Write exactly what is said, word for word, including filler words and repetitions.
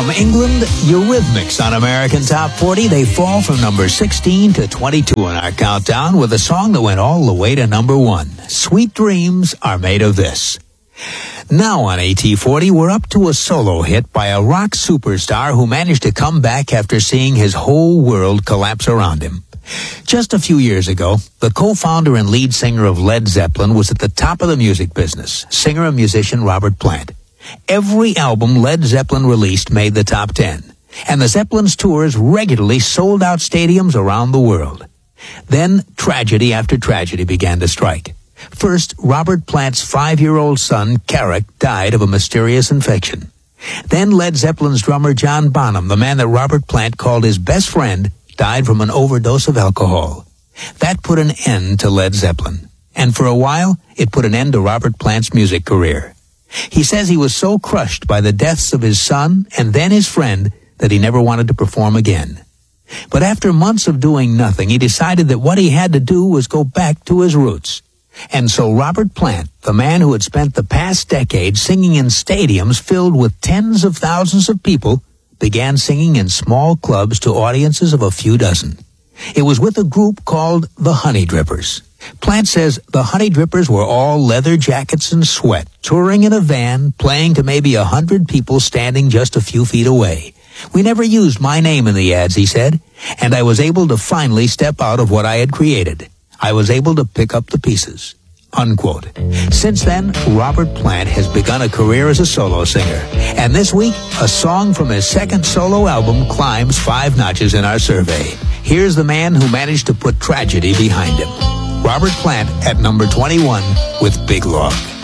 From England, Eurythmics on American Top forty. They fall from number sixteen to twenty-two in our countdown with a song that went all the way to number one. Sweet Dreams Are Made of This. Now on A T forty, we're up to a solo hit by a rock superstar who managed to come back after seeing his whole world collapse around him. Just a few years ago, the co-founder and lead singer of Led Zeppelin was at the top of the music business, singer and musician Robert Plant. Every album Led Zeppelin released made the top ten, and the Zeppelin's tours regularly sold out stadiums around the world. Then tragedy after tragedy began to strike. First, Robert Plant's five-year-old son, Carrick, died of a mysterious infection. Then Led Zeppelin's drummer John Bonham, the man that Robert Plant called his best friend, died from an overdose of alcohol. That put an end to Led Zeppelin, and for a while, it put an end to Robert Plant's music career. He says he was so crushed by the deaths of his son and then his friend that he never wanted to perform again. But after months of doing nothing, he decided that what he had to do was go back to his roots. And so Robert Plant, the man who had spent the past decade singing in stadiums filled with tens of thousands of people, began singing in small clubs to audiences of a few dozen. It was with a group called the Honey Drippers. Plant says the Honey Drippers were all leather jackets and sweat, touring in a van, playing to maybe a hundred people standing just a few feet away. We never used my name in the ads, he said, and I was able to finally step out of what I had created. I was able to pick up the pieces. Unquote. Since then, Robert Plant has begun a career as a solo singer. And this week, a song from his second solo album climbs five notches in our survey. Here's the man who managed to put tragedy behind him. Robert Plant at number twenty-one with Big Log.